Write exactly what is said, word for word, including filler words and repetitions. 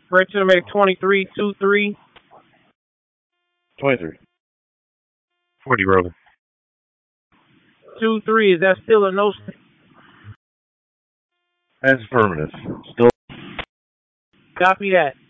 Freight to make twenty-three, two three. twenty-three. forty rolling. two three, is that still a no? That's affirmative. Still. Copy that.